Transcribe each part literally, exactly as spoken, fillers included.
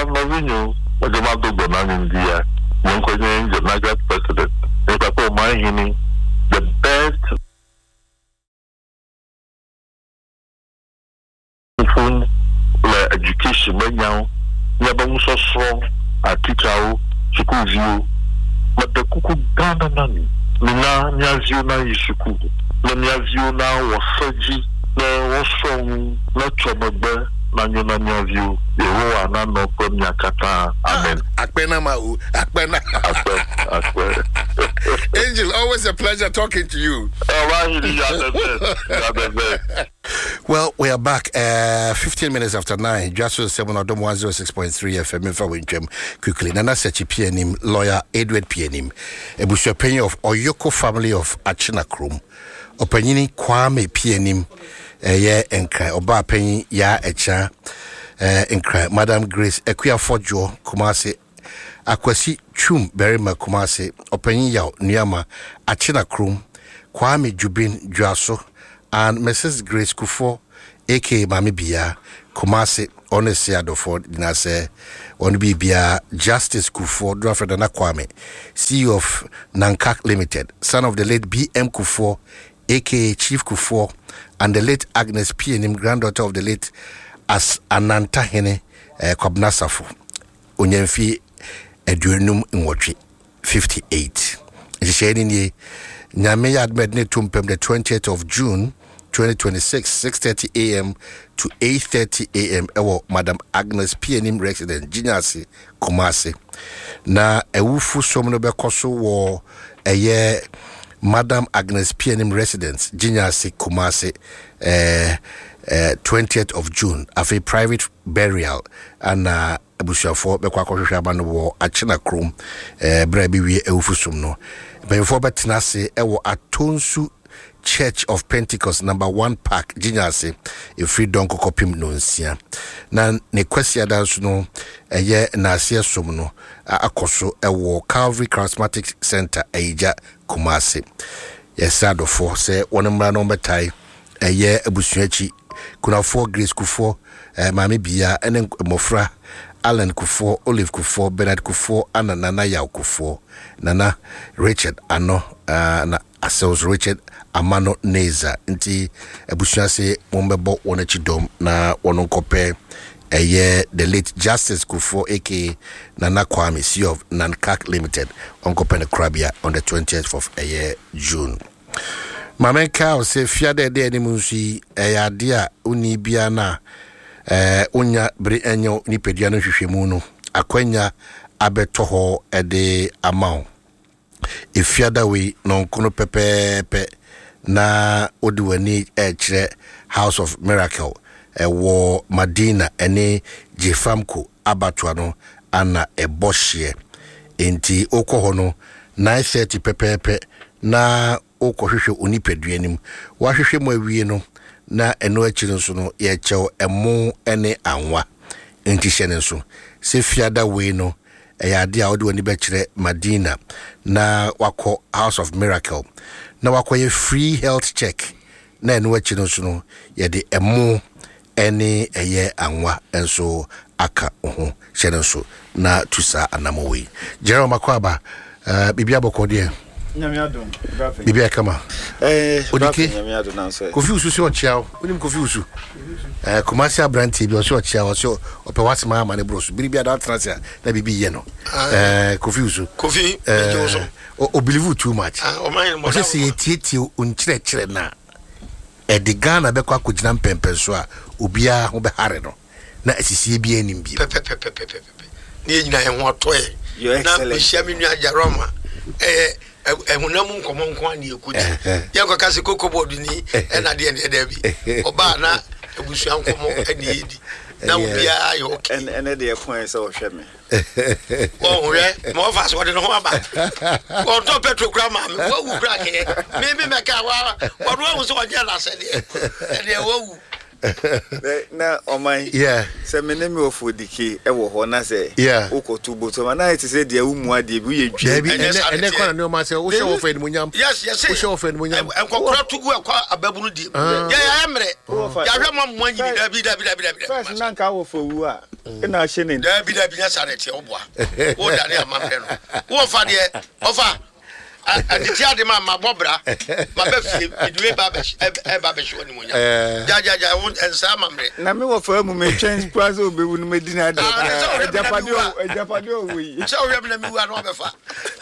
Madam Novinho, Madam Dogonan India, Monkoyan, the Naga president. If I call my hini, the best phone education right now, Yabamu so strong, a teacher, school view, but the cuckoo Ghana nani, Mina Niazuna is school, Namiazuna was surgery, no was strong, not trouble. Nanyona nyavio ewo anano pom yakata amen akpena mau akpena akpena Angel, always a pleasure talking to you. All right, you are the best. You are the best. Well, we are back uh, fifteen minutes after nine. Just seven of them one oh six point three F M. Quickly, Nana Sechi P N M lawyer Edward P N M, a bush opinion of Oyoko family of Achina Krum, opinion Kwame P N M. Eh yeah enkra oba pen ya echa eh enkra Madam Grace Equia Fojo Kumase Akwasi Chum Berima Kumase opanyin yaw nuama Achina Krum Kwame Jubin Juaso and Missus Grace Kufo aka Mami Bia Kumase honestly adofo dina say one be bia Justice Kufo Drafredana Kwame C E O of Nankak Limited, son of the late B M Kufo aka Chief Kufo, and the late Agnes P N M, granddaughter of the late As Ananta Hene uh, Kobnasafo Onyemfi Edunum Nwotwe fifty-eight. Jisheni ni Nyame admit ne tumpem the twentieth of June twenty twenty-six, six thirty a m to eight thirty a m ewo Madam Agnes P N M resident Jinyasi Kumase. Na ewufu somno bekoso wo eye Madam Agnes P N M residence, Jinyasi Kumase, uh, uh, twentieth of June, of a private burial, and uh, Abushafo, Bekwako Shaban war, Achina Krum, uh, Brebi Eufusumno. Before Betinase, Ewo Atonsu Church of Pentecost, number one park, Jinyasi, a free donko copim nonsia. Nan ne question dance no, a year Nasia Sumno, Akoso, Ewo Calvary Charismatic Center, Aja. Kumase. Yes, sado for say one number tie a year Abusuachi kuna four Grace Kufo, Mami Bia, and then Mofra, Alan Kufo, Olive Kufo, Bernard Kufo, and Nana Yao Kufo, Nana Richard Ano, uh, Asels Richard Amano Neza, Inti Abusuase Mombebo Onechidom, na Ononkope. A year the late Justice Kufo aka Nana Kwame C E O of Nankak Limited Uncle Penacrabia on the twentieth of a year June. Mamenka o se fiade de ni munsi e ya dia uni bia na eh unya bre enyo ni pedua no hwehwemu no akwanya abeto ho e de amount e fiada we no kono pepepe na odiwani e kire House of Miracle ewo Madina ene Jefamko abatwa no ana ebohye enti okoho no nine thirty pepepe na okohwehwe onipaduanim wa hwehwe mu awie no na eno akiri nso no ye chew emo ene anwa enti hye ne nso se fiada we no eyade a ode wani be kire Madina na wako House of Miracle na wako ye free health check na eno akiri nso no ye de emo ene eye anwa enso aka ho hye so na tusa anamowe Jerome Makwaba uh, bibia bokode nyamiadon bibia kama eh odike nyamiadon answer kofi usu o chiao onim kofi usu eh Kumasi abranti bi o so chiao so ope wasema ama ne brosu bibia da transia na bibi ye no eh kofi usu kofi eh so o believe too much o man mo say say tietie on kire kire na e de Ghana be kwa kugina mpempen so a obia ho be hare no na asisi bia nim bi pepepepepepe ni nyina ye ho toye na bishia menu ajaroma eh ehunam nkomo nko ani ekudi ye ko kase kokoboard ni e na de ne da bi oba na ebusua nkomo ani yedi na obia ayo okay en en de point so hwe me o hwe mo fa so de no aba o to petrograma me wo wu kra ke me me me ka wa wo wo so onye na se de de wo wu na oman yeah se me ne me ofodike e wo ho na se yeah okotu boto ma na it say de umu ade bi ye dwa bi ene kwa na ma se wo show of munyam yes yes wo show of munyam enkokora tugu akwa ababunu di ya ya emre ya hwe ma mo anyi da bi da bi da bi da first na nka wo fowu a e na hye ne da bi da bi na sarete wo boa wo da ne amamre no wo fa de ofa ati ade ma ma bobra ma be fie edue ba be e ba be hwe ni munyam ja ja ja won ensa amamre na me wo fa mu me twen kwaze obewu no medina da ejapade ejapade owi se o yem na mi wa no be fa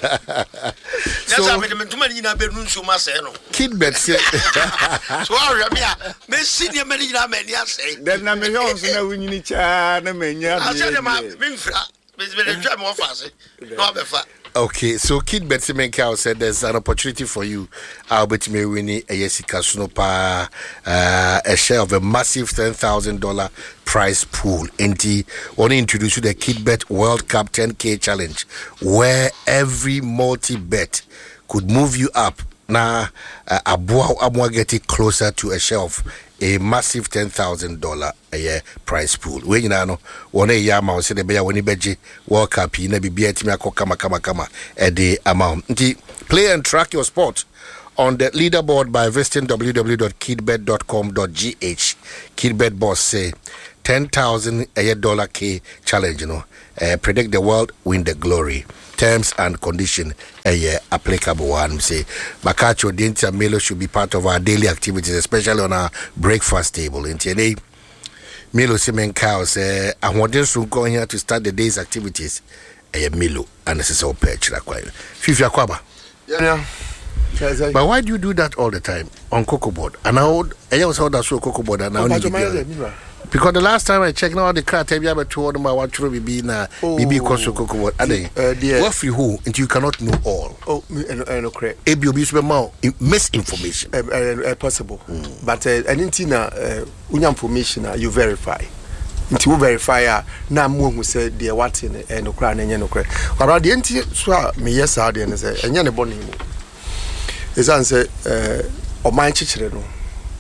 so ya me me tuma ni na be nu nso ma se no Kidbet say so o yem ya me si ni me ni na me ni ase den na me hwe so na wunyini cha na manya bi ase de ma me mfra me me twa me wo fa ase no be fa. Okay, so Kid Betsimenka said there's an opportunity for you. I'll bet me winning a Yesika Sunopa, uh, a share of a massive ten thousand dollars prize pool. And he want to introduce you the KidBet World Cup ten K Challenge, where every multi bet could move you up. Now, Abua Abua getting closer to a share of a massive ten thousand dollars a year prize pool. When you know, one a year, I said the bear when you beji World Cup, you never be at me, kama kama kama a day amount. Play and track your sport on the leaderboard by visiting w w w dot kidbet dot com dot g h. Kidbet boss say ten thousand a year dollar K challenge, you know. Uh, predict the world, win the glory. Terms and condition a year applicable one. Say Bakacho Dintia Melo should be part of our daily activities, especially on our breakfast table. In today, Melo Simen Cow say I want this to go here to start the day's activities. A Melo and this is all perch like Fifi Akwaba. Yeah. But why do you do that all the time on Cocoa Board? And I would I also that so Cocoa Board and now because the last time I checked now the car tell you about two of them I want to be na maybe because of Cocoa Board. Are they? What for who and you cannot know all. Oh, no correct. Ebi obi so more misinformation. Uh, possible. Mm. But uh, anything uh unya information uh, you verify. Until you verify na mo hu say the what in and no cry na no cry. But the enti so me yes are dey say enya ne boni mu. Is answer uh o man chichire no.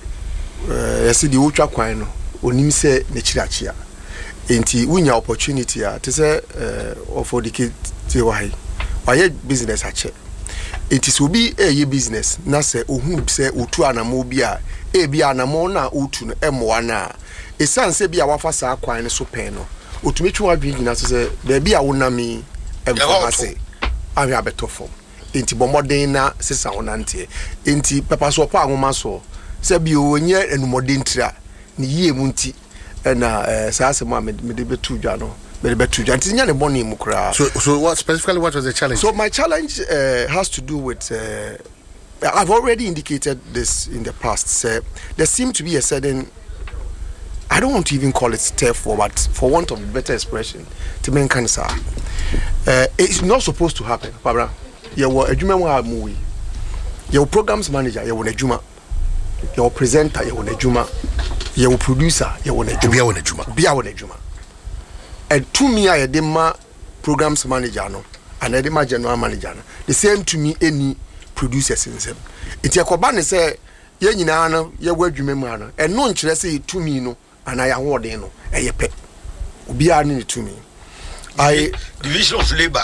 Eh yesi di utwa kwan no. Onim se ne chirachia enti unya opportunity a te se eh ofodike te wai waye business ache enti so bi eye business na se ohun se otu anamo bi a e bi anamo na otu no emwa na esan se bi a wafa sa kwan ne so pen no otumi twa adwi gina se da bi a wonami emfa ase ahwe abetofo enti bomoden na sesa wonante enti papa so pa ahoma so se bi onye enumodin tira ni yie munti na eh saase mo me de betu dwa no me de betu dwa ntinya ne boni mu kra. So so what specifically what was the challenge? So my challenge uh, has to do with uh, I've already indicated this in the past. So there seemed to be a certain, I don't want to even call it theft, but for want of a better expression, to make cancer. Uh, it's not supposed to happen. Pabra, you were a Juma movie. Your programs manager, you were a Juma. Your presenter, you were a Juma. Your producer, you were a Juma. Be a Juma. Be a Juma. And to me, I had my programs manager, no, and I had my general manager. The same to me, any producers in them. It's a cobane say, ye nyina ye wadwuma mu ano. And no nkyere say to me no, and I am wording no, e ye pe. Obi ani to me. I division of labor.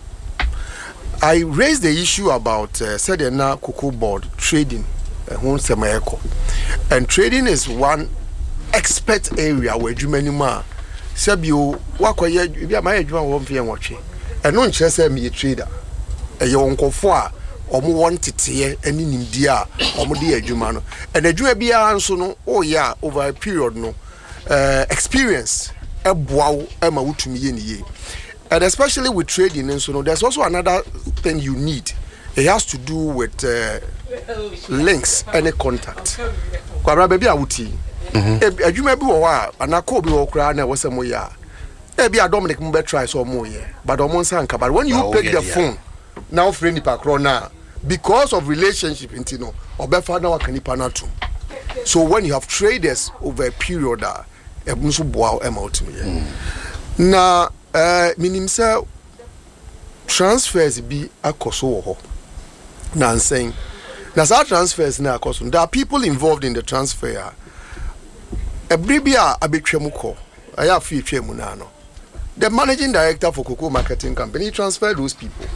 I raised the issue about uh, said na Cocoa Board trading. Uh, and trading is one expert area where you many ma sabio wakoye bia ma adwuma wo mfe enwotwe eno nkyere say me trader e ye wonkofo a omo won teteye ani nimdi a omo de adwuma no and adwuma bia nso no o ya over a period no uh, experience eboawo e ma wutumi ye niye. And especially with trading nso no there's also another thing you need. It has to do with uh, links and a contact. Kwabra baby awuti. Mhm. Adwuma bi wo wa anako bi wo kra na wo se mo ya. E bi Dominic mo be try so mo ye. But o mo nsanka but when you oh, pick the phone now friend nipa kro na because of relationship intino obefa na waka nipa na to. So when you have traders over a period ah e bu so boa e ma otimi ye. Na eh minim say transfers bi akoso wo ho. Now I'm saying that's our transfers now. There are people involved in the transfer. a bribia abetwemuko aya fi twemu na no the managing director for cocoa marketing company transferred those people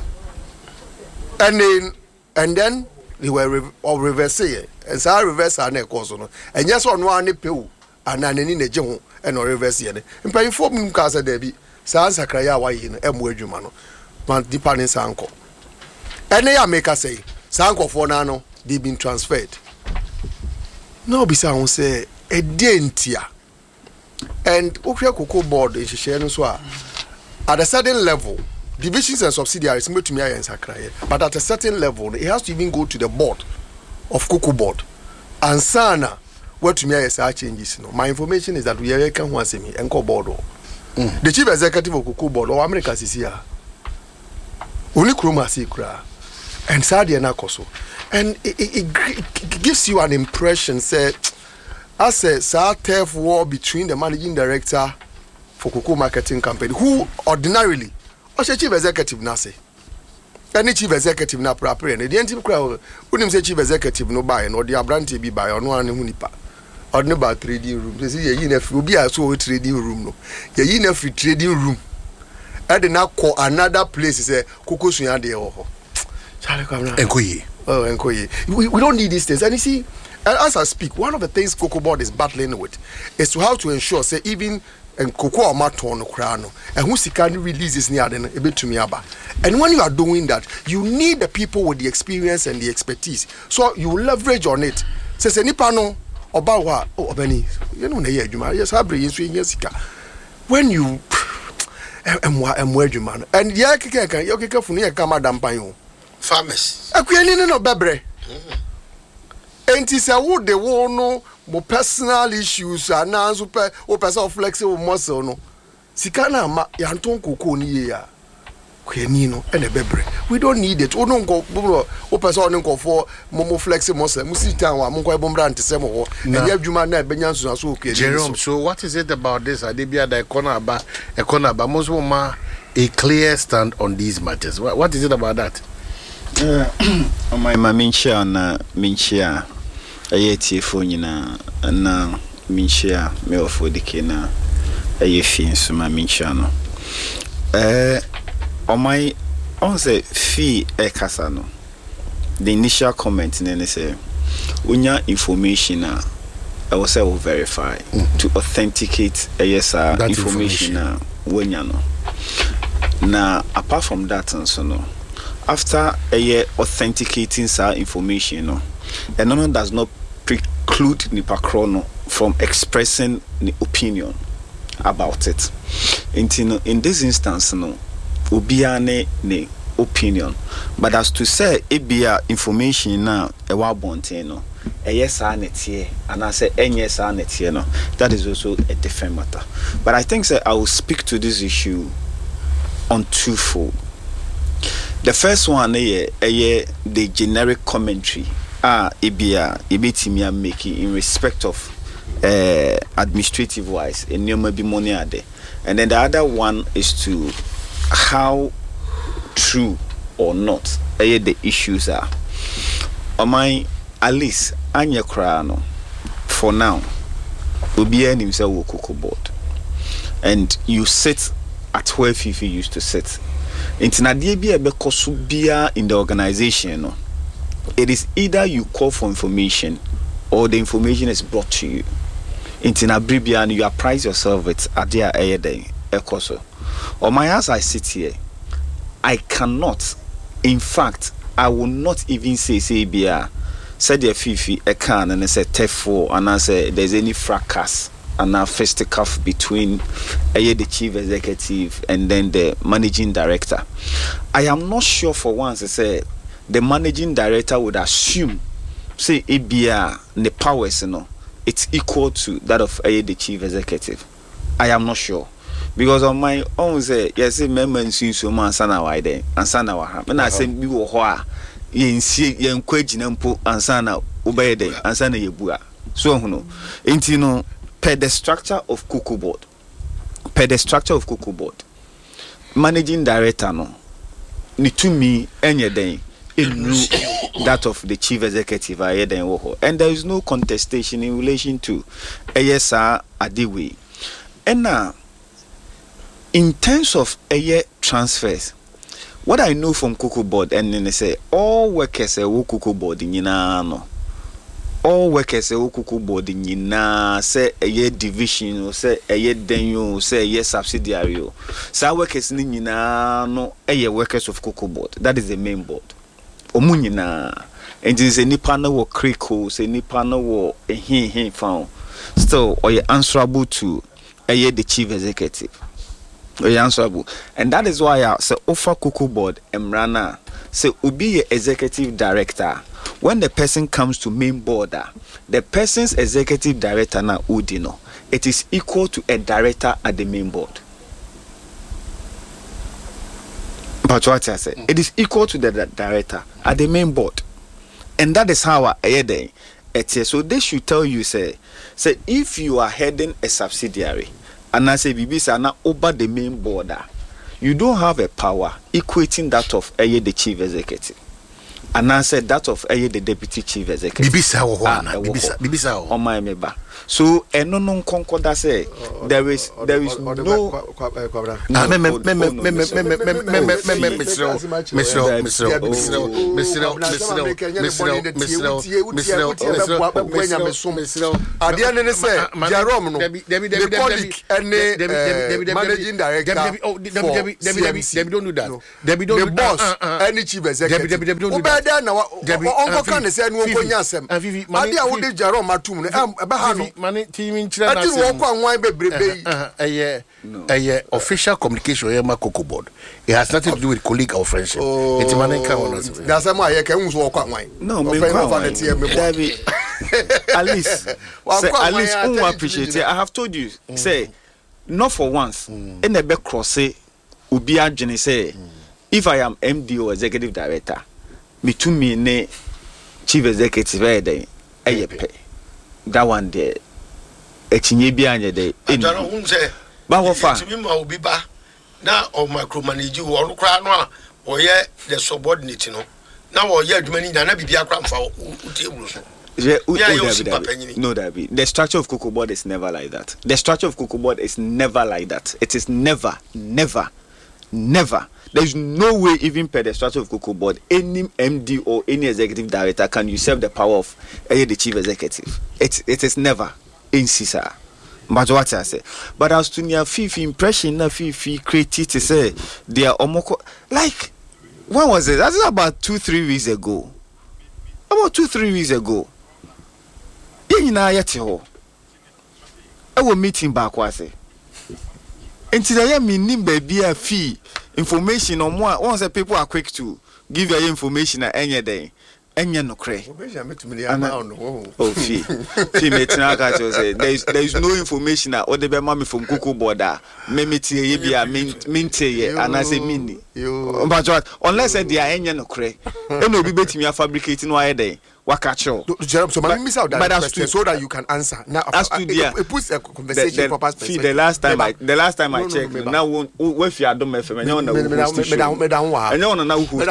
and then and then they were re- or reverse it and so reverse and e course no and yes on one ne pew and anani na je ho and or reverse ye ne mpan fo mu ka sa da bi sa ansakra ya wa yi no emu adwuma no man dipa ne sanko and ya make us say sanko for na no they been transferred no be say won say e dentia and okwe cocoa board in share no so at a certain level divisions and subsidiaries metumi ayen sakra ye but at a certain level it has to even go to the board of cocoa board and sana what me ayen sa changes no my information is that we are can wan semi enko board mm. the chief executive of cocoa board or America sisia only kroma sikra and sadia na koso and it, it, it, it gives you an impression say as a sa turf war between the managing director for cocoa marketing company who ordinarily or chief executive na say any chief executive na prapre na the entity crowd unim say chief executive no buy no the abrante bi buy no an hu nipa or no ba trading room say ye na fi obi a so trading room no ye na fi trading room and na call another place say cocoa suya de ho chale kwamna enkoyi oh enkoyi we, we don't need these things and you see as I speak one of the things cocoa board is battling with is to how to ensure say even and cocoa maton no krano and who can release this near then a bit to me aba and when you are doing that you need the people with the experience and the expertise so you leverage on it say say nipa no oba wa oh obani you know na ye adwuma yes abre yesu yin sika when you emwa emwa adwuma and ye keke kan ye keke funu ye ka madam pan o farmers akuani no bebre enti say wo de wo no mo personal issues and now super o person flexible muscle no sika na ma ya nton kokoo ni ye ya kwani no e na bebre we don't need it o no nko o person on nko for mo flexible muscle mu sit down wa mo nko ebom brand se mo ho e ya adwuma na e benya nso so kwani Jerome so what is it about this adebia da corner aba e corner aba mo so ma a clear stand on these matters what, what is it about that uh, my mamincha na mincha aye tiefo nyina na minchia me ofo dike na aye fi so ma minchia no eh o my on say fi e kasa no the initial comment ne say unya information na I will say will verify mm-hmm. to authenticate a yes uh, information na wonya no na apart from that also no after a year authenticating sa information no and no one does not preclude nipa chrono from expressing the opinion about it. In, in this instance, no, obiane ne opinion, but as to say, it be information now, a wabonte no, a yes I netie, and I say, and yes I netie no, that is also a different matter. But I think that I will speak to this issue on twofold. The first one, eh, eh, the generic commentary. Ah, ibia ibetimi making in respect of uh, administrative wise and be money ade. And then the other one is to how true or not uh, the issues are. On my at least anya krano for now obi an himself will cocoa board and you sit at where Fifi used to sit. Intinadie bi ebe koso bia in the organization no. It is either you call for information or the information is brought to you. In Tinabribia, and you apprise yourself with Adia Ayede Ekoso. Or my as I sit here, I cannot, in fact, I will not even say, say, Bia, said the Fifi, a can, and I said, Tefo, and I said, there's any fracas and a fisticuff between Aye, the chief executive, and then the managing director. I am not sure for once, I said, the managing director would assume, say, A B R, the powers, you know, it's equal to that of A, the chief executive. I am not sure. Because on my own, say, yes, remember, and soon so man, Sana, why then, and Sana, and I say, you were yen see yen kwejinampo, and Sana, obey day, and Sana Yebua. So, no, ain't you know, per the structure of Cocoa Board, per the structure of Cocoa Board, managing director, no, ni to me, any day. Enu that of the chief executive and there is no contestation in relation to A S R Adiwe. And now, in terms of a year transfers, what I know from Cocoa Board, and then they say all workers are Cocoa Board in Yinano. All workers are Cocoa Board in Yina, say a year division, or say a year denyo, say a year subsidiary. So workers in Yinano, a year workers of Cocoa Board. That is the main board. Omunyina. And this is a nipana wo kriko, say nipana wo a hin hin found. Still, or you answerable to a year the chief executive. Answerable. And that is why I say offer Cocoa Board Emrana say ubi executive director. When the person comes to main board, the person's executive director na udino, it is equal to a director at the main board. But what I say, it is equal to the director at the main board. And that is how I head it. So they should tell you, say, say if you are heading a subsidiary, and I say Bibisa na over the main border, you don't have a power equating that of Aye the chief executive. And I said that of Aye the deputy chief executive. Bibisa o hona, Bibisa, Bibisa o. On my member. So and no non concorda say there is there is no ah me me me me me me me me me me me Mister Mister Mister Mister Mister Mister Mister Mister Mister Ade ne say Jerome no the colleague and managing director Debbie Debbie Debbie don't do that. Debbie don't the boss any chief executive Debbie don't do that. Obeda na onko kan say no onko nyasem ade a wo de Jerome atum no e ba ha no mani team nchira na ati wo kwa nwan bebrebe eh eh official communication here ma Cocoa Board. It has nothing to do with colleague or friendship. It's mani kan won us. Na say ma ye kan hu so wo kwa nwan no me kwa Debbie at least say at least who appreciate it. I have told you say not for once in the back cross say obi adwene say if I am M D or executive director me to me ne chief executive eh dey eyepe that one there etinye bi anye dey ajaro hu say ba wo fa timi ma obi ba na o micromanage wo no kra no a wo ye the subordinate no na wo ye adwuma ni na bibia kra mfa wo table so. Yeah, no, Dabi. The structure of Cocoa Board is never like that. The structure of Cocoa Board is never like that. It is never, never, never. There is no way, even per the structure of Cocoa Board, any M D or any executive director can usurp the power of uh, the chief executive. It it is never in C S A. But what I say, but as to your Fifi impression, na Fifi created to say they are omoko like when was it? That's about two three weeks ago. About two three weeks ago. Yina yet ho. I will meeting back was it. And today I mean baby a fee information on one once the people are quick to give you information at any day. Enya no cray. Oh fee. Fee me tinaka to say there is there is no information at other be mommy from Cocoa Board. Me me tie ye bia mint and I say mini. But what unless they are enya no cray. E no be betimi fabricating no day. Wakacho. So I miss out that question so that you can answer. Now it puts a conversation for perspective. The last time I the last time I checked now when you are done me me no na me dan wa. And no na who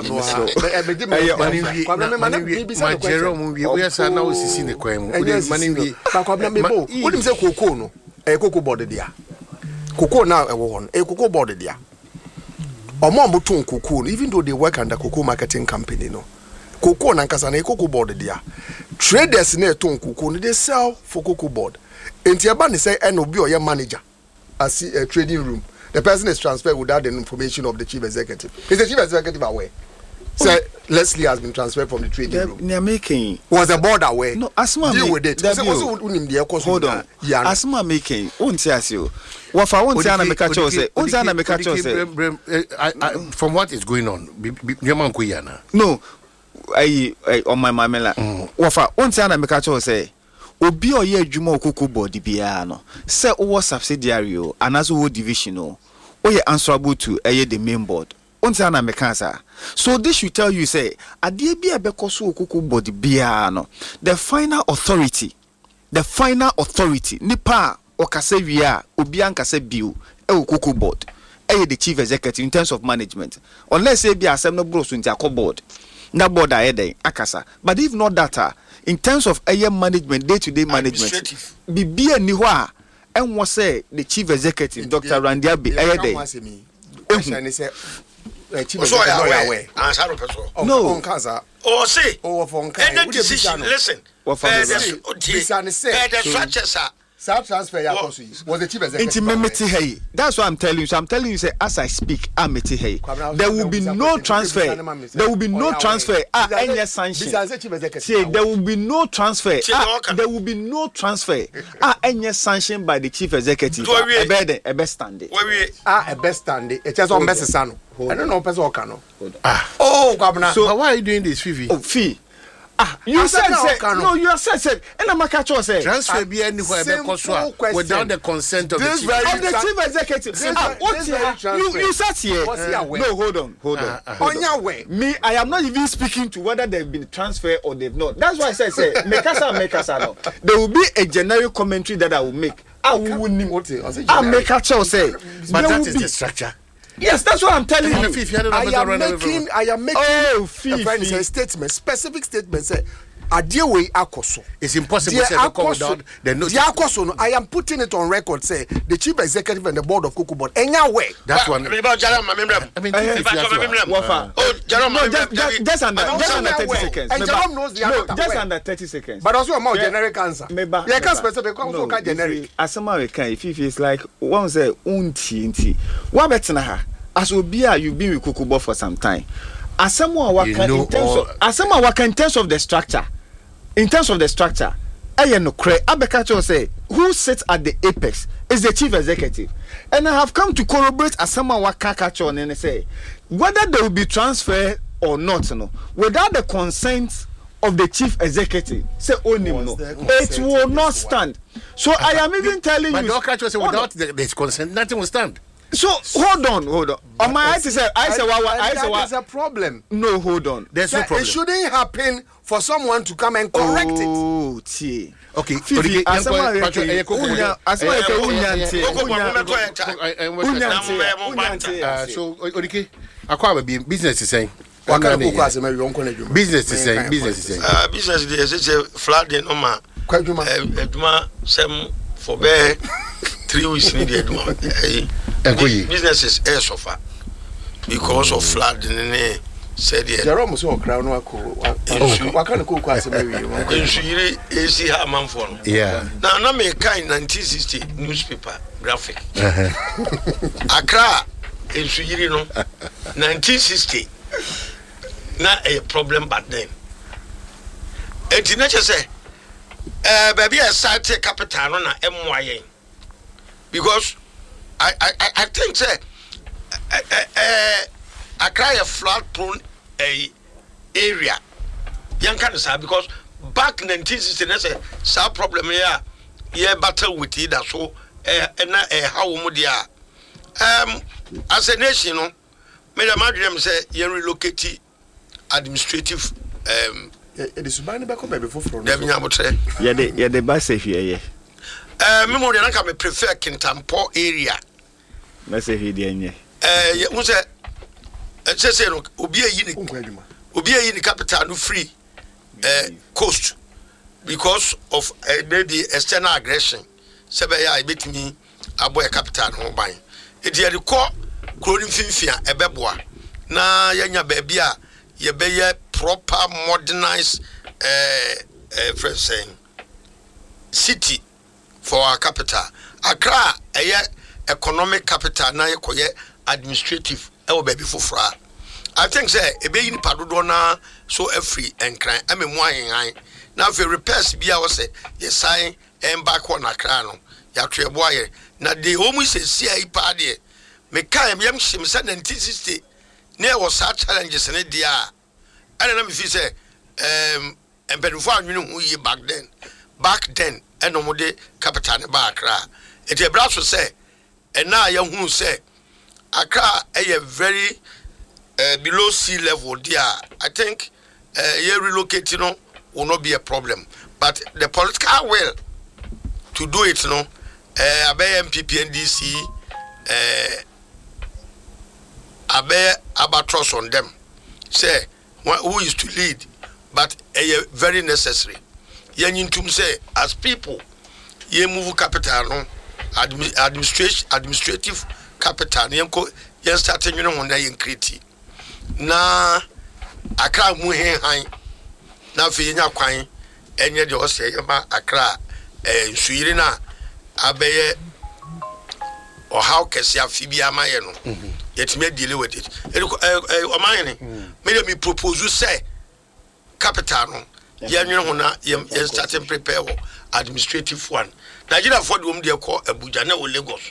my Jerome we we are now sisi ne kwan mu. Mani we. Bakwa me bo. Wonim say Cocoa no. E Cocoa Board dia. Cocoa now e wo hon. E Cocoa Board dia. Omo mo ton Cocoa even though they work under Cocoa marketing company no. Cocoa nankasa na Cocoa Board dia. Traders na ton Cocoa no they sell for Cocoa Board. Enti aba ne say en obi oye manager as a trading room. The person is transferred without the information of the chief executive. Is the chief executive aware? So Leslie has been transferred from the trading room. They are making was the board aware? No, Asma deal with it. So hold on. Asma making. Won't say as you. What for? Won't say na make catch say. Won't say na make catch say. From what is going on, no. I on my mamela. Wafa onti na meka cho say obi oye adwuma okoko board bia no say o subsidiary o anaso wo division o oye answerable to eye the main board onti na meka sa. So this should tell you say ade bia bekoso okoko board bia no the final authority the final authority nipa okase wia obi ankase bio e okoko board eye the chief executive in terms of management unless say bia asem no bro so nti akọ board na board ahead akasa. But if not that, in terms of air management, day-to-day management, be a new and was say the chief executive, Doctor Randy Abbey, ahead day. No, or say, or from any decision. Listen, what for the structures are. South transfer was the chief executive. Hey, that's what I'm telling you. So I'm telling you, say as I speak, I'm hey. There will be no transfer. There will be no transfer. Ah, any sanction. Say there will be no transfer. Ah, there will be no transfer. Ah, any sanction by the chief executive. A bed, a best standing. Ah, a best standing. It's just on best son. I don't know, person can. Ah, oh, Governor. So why are you doing this, Fifi? Oh, fee. Ah, you said, said no, you have said said and I'm a catch say transfer be anywhere without the consent of this the chief, of the chief executive. Ah, what you you sat here? Uh, no, hold on, hold on. Uh, uh, on your way, me, I am not even speaking to whether they've been transferred or they've not. That's why I said, say, make us make us no. There will be a generic commentary that I will make. I will I make a choice say, but that is the structure. Yes, that's what I'm telling you. I am making, I am making oh, a friend say statement, specific statement say, Adiawe Akoso. It's impossible to say without the notice. Akoso, I am putting it on record. Say the chief executive and the board of Cocoa Board. Anyway, that's one. I mean, just under just under thirty seconds. And Jerome knows the answer. Just under thirty seconds. But also a more generic answer. Yeah, can't specific. No, generic. As a American, if it's like one say unti unti. What better na? As Obia, you've been with Cocoa Board for some time. As someone work in terms of as someone work in terms of the structure. In terms of the structure, I no cre Abekacho say who sits at the apex is the chief executive. And I have come to corroborate as someone what Kakacho and say whether there will be transfer or not, no, without the consent of the chief executive, say only no, it will not stand. So I am even telling but you but say without the, the consent, nothing will stand. So hold on, hold on. On my I say, I say, what? I say, what? There's a problem. No, hold on. There's no problem. It shouldn't happen for someone to come and correct it. Oh, see. Okay. Fifi, asama reke. Unya, asama reke unyanti. Unyanti. So, Odike, akwa be business is saying. What kind of cook me won kono adwuma? Business is saying, business is saying. Ah, business dey say flooding no ma. Kwadwuma. Adwuma sem for be three weeks in the adwuma. Business is air suffer because of flooding and said yeah. Jerome so crown no ko. What kind of cook as me we won? Insure A C ha man for. Yeah. Now na me kind nineteen sixty newspaper graphic. Uh-huh. Accra insure no nineteen sixty. Not a problem back then. And the nature say, uh, baby, I started capital on M Y A because I I I think say, uh, uh, I cry a flood prone a area. Young kind of say because back in nineteen sixty, I say some problem here, yeah, battle with it. So, uh, and uh, how would you um as a nation, you know, made a madam say you relocate. Administrative um it is bani back up before from dem nyabotre yeah the yeah the bus here yeah eh me mo dey na me prefer Kintampo area na say he dey nye eh you say say say no obi ayi ni obi ayi ni capital no free eh coast because of uh, maybe external aggression say be ya betimi aboy capital no ban e dey recall clothing finfia ebeboa na yanya ba bia ye be ye proper modernized uh, uh, friend saying city for our capital. Accra a economic capital na ye koye administrative e wo baby fofra. I think say e be yin padodo na so every enkran am emu ayen na fe repairs bia wo say ye sign em back on Accra no ya twe boye na de homu se si ai pa de me kan yam shim say nineteen sixty ne was such challenges in dia and let me say um and bedfo anwenu hu yi back then back then and no de capital ne ba Accra it e bra so say and now ya hu say Accra a very uh, below sea level there. I think uh, you relocating no will not be a problem, but the political will to do it no uh, abe M P P N D C uh, abe abatros on them say who is to lead, but a very necessary. Yentum say as people, ye move capital no administration administrative capital yenko yen starting you know when they create na Accra mu hen han na fe nya kwan enye de o say ma Accra eh nsuire na abeye or how kesi afibi amaye no yet me deal with it e o man ni me me propose say capital no ye nwere ho na ye starting prepare administrative one Nigeria for the um de call Abuja na o Lagos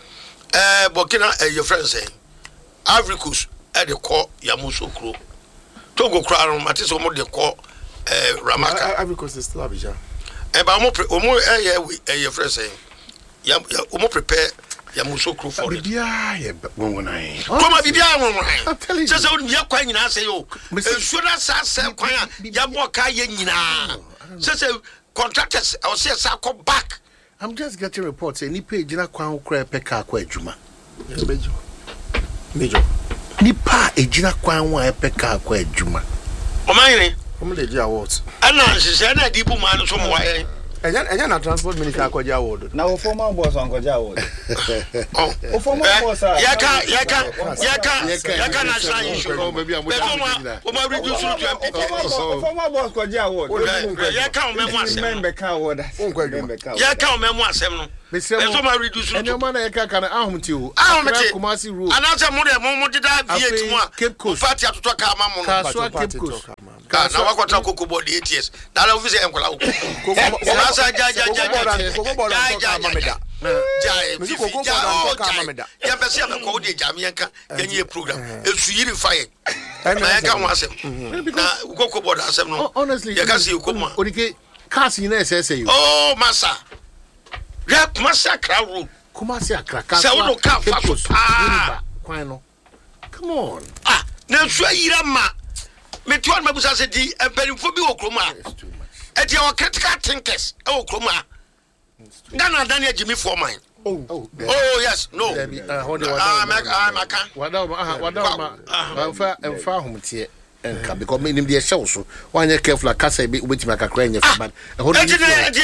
eh Burkina eh your friend say Africus e de call Yamoussoukro Togo kra no mate so mo de call eh Ramaka Africus is still Abidjan eh ba mo mo eh eh your friend say ya mo prepare Yamoussoukro for it bibia ye wonwonai koma bibia wonwonai se se oni yakwan nyina se yo ensuara sa se kwan ya bo ka ye nyina se se contractors I say sa go back. I'm just getting reports any page na kwan kra peka akwa adwuma major major nipa ejina kwan wa peka akwa adwuma o man ni o le ji award ana sise na di bu man so mo wa yen enya enya na transport minister akwaji award na o former boss akwaji award oh o former boss yaka yaka yaka yaka national issue oh maybe I'm with that o ma reduce to M P o former boss akwaji award yaka o memo asem member ka award yaka o memo asem no eso ma reduce to enya man yaka kana ahomti o ahomti Kumasi road anasa mo de mo mo dida V eight mu a Cape Coast party atoto ka ma mo no so Cape Coast na wakwata Cocoa Board eight years na la office enkola uko Asa ja ja ja ja Cocoa Board ka mameda ja Misi Cocoa Board ka mameda ya pese am ko de jam yanka yenye program esu yiri fire na yanka ho asem na Cocoa Board asem no honestly ya ka se ko ma odike cars ni na ss you oh massa rap massa crowd road Kumasi Accra ka se wo ka fa so ah kwan no come on ah na su yira ma me tuan mabusa se di emperifo bi okroma e dia o critical thinkers e okroma Ghana Daniel Jimmy Foreman oh oh oh yes no ah maka wada wada ma fa fa homtie enka because me nim de show so one careful kasa be ubeti maka kra nya fa bad